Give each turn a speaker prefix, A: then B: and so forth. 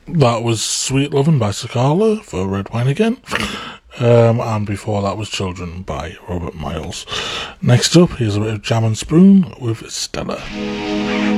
A: That was Sweet Lovin' by Sakala for Red Wine Again. And before that was Children by Robert Miles. Next up, here's a bit of Jam and Spoon with Stella.